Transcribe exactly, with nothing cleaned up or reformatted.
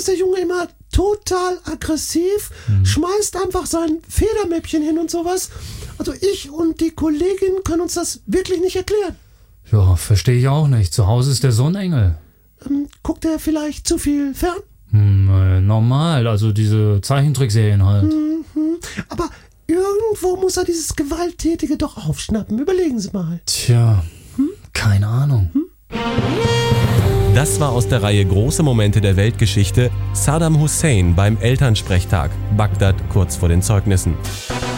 ist der Junge immer total aggressiv, mhm. schmeißt einfach sein Federmäppchen hin und sowas. Also ich und die Kollegin können uns das wirklich nicht erklären. Ja, verstehe ich auch nicht. Zu Hause ist der so ein Engel. Ähm, guckt er vielleicht zu viel fern? Hm, äh, normal, also diese Zeichentrickserien halt. Mhm. Aber irgendwo muss er dieses Gewalttätige doch aufschnappen. Überlegen Sie mal. Tja, hm? keine Ahnung. Hm? Das war aus der Reihe Große Momente der Weltgeschichte Saddam Hussein beim Elternsprechtag, Bagdad kurz vor den Zeugnissen.